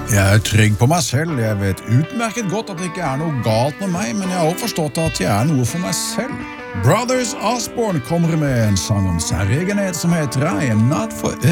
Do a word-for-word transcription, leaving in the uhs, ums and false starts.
Jeg er trygg på meg selv, jeg vet utmerket godt at det ikke er noe galt med meg, men jeg har også forstått at jeg er noe for meg selv. Brothers Osborne kommer med en sang om særegenhet som heter I am not for